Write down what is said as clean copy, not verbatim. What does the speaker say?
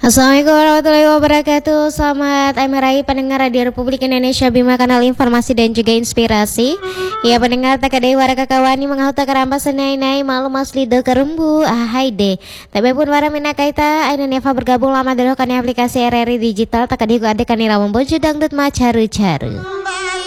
Assalamualaikum warahmatullahi wabarakatuh. Selamat MRI pendengar Radio Republik Indonesia Bima kanal informasi dan juga inspirasi. Ya pendengar takadai warga kawani mengauta karampas senai-nai malu masli de kerembu ahai de. Tapi pun wara minakaita aina neva bergabung lama dulu kan aplikasi RRI digital takadai ku adek kanira memboju dangdut macaru-caru.